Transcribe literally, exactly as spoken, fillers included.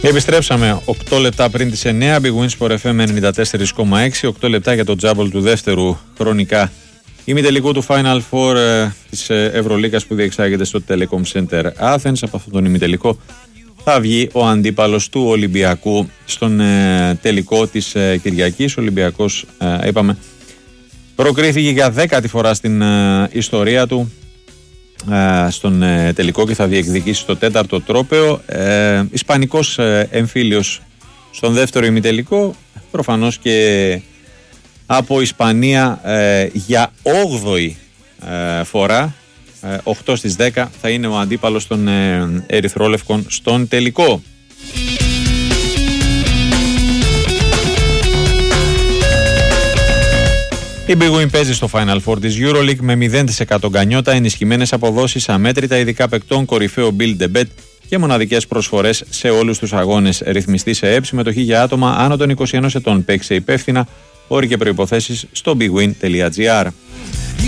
Επιστρέψαμε οκτώ λεπτά πριν τις εννιά. Big Win Sport εφ εμ ενενήντα τέσσερα κόμμα έξι. οκτώ λεπτά για το τζάμπολ του δεύτερου χρονικά ημιτελικού του Final Four ε, της Ευρωλίγας που διεξάγεται στο Telecom Center Athens. Από αυτόν τον ημιτελικό θα βγει ο αντίπαλος του Ολυμπιακού στον ε, τελικό της ε, Κυριακής. Ο Ολυμπιακός, ε, είπαμε, προκρίθηκε για δέκατη φορά στην ε, ιστορία του ε, στον ε, τελικό και θα διεκδικήσει το τέταρτο τρόπαιο. Ε, Ισπανικός ε, εμφύλιος στον δεύτερο ημιτελικό, προφανώς και από Ισπανία ε, για όγδοη ε, φορά, ε, οκτώ στις δέκα, θα είναι ο αντίπαλος των ε, Ερυθρόλευκων στον τελικό. Η Big Win παίζει στο Final Four της EuroLeague με μηδέν τοις εκατό γκανιότα, ενισχυμένες αποδόσεις, αμέτρητα ειδικά παικτών, κορυφαίο build the bet και μοναδικές προσφορές σε όλους τους αγώνες. Ρυθμιστή σε ΕΕΠ, συμμετοχή για άτομα άνω των είκοσι ενός ετών. Παίξε υπεύθυνα, όροι και προϋποθέσεις στο bigwin τελεία gr.